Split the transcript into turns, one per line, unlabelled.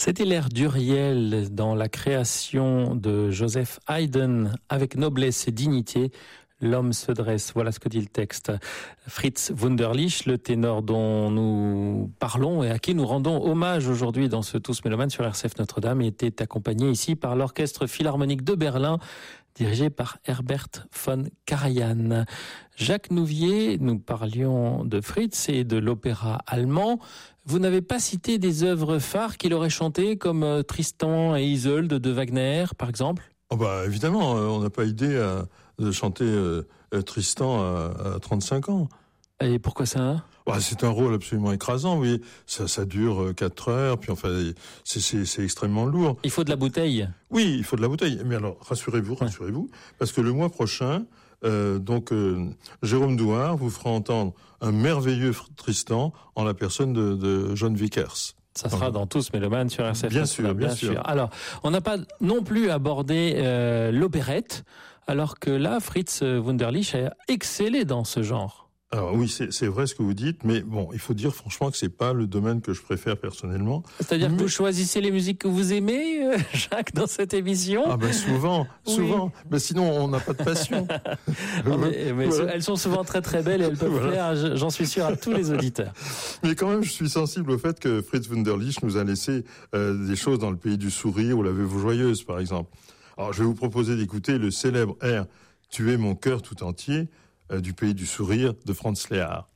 C'était l'ère d'Uriel dans la création de Joseph Haydn avec noblesse et dignité. L'homme se dresse, voilà ce que dit le texte. Fritz Wunderlich, le ténor dont nous parlons et à qui nous rendons hommage aujourd'hui dans ce Tous Mélomanes sur RCF Notre-Dame, était accompagné ici par l'Orchestre Philharmonique de Berlin, dirigé par Herbert von Karajan. Jacques Nouvier, nous parlions de Fritz et de l'opéra allemand. Vous n'avez pas cité des œuvres phares qu'il aurait chantées comme Tristan et Isolde de Wagner, par exemple ?
Oh bah évidemment, on n'a pas idée de chanter Tristan à 35 ans.
Et pourquoi ça ?
C'est un rôle absolument écrasant, oui. Ça dure 4 heures, puis enfin, c'est extrêmement lourd.
Il faut de la bouteille.
Oui, il faut de la bouteille. Mais alors, rassurez-vous, parce que le mois prochain, Jérôme Douard vous fera entendre un merveilleux Tristan en la personne de John Vickers.
Ça sera dans Tous Mélomanes sur RCF.
Bien sûr.
Alors, on n'a pas non plus abordé l'opérette, alors que là, Fritz Wunderlich a excellé dans ce genre.
Alors oui, c'est vrai ce que vous dites, mais bon, il faut dire franchement que c'est pas le domaine que je préfère personnellement.
C'est-à-dire que vous choisissez les musiques que vous aimez, Jacques, dans cette émission ?
Souvent.
Oui.
Mais sinon, on n'a pas de passion.
mais voilà. Elles sont souvent très très belles et elles peuvent plaire, j'en suis sûr, à tous les auditeurs.
Mais quand même, je suis sensible au fait que Fritz Wunderlich nous a laissé des choses dans le pays du sourire ou la Veuve joyeuse, par exemple. Alors, je vais vous proposer d'écouter le célèbre air « Tu es mon cœur tout entier » du pays du sourire de Franz Lehár.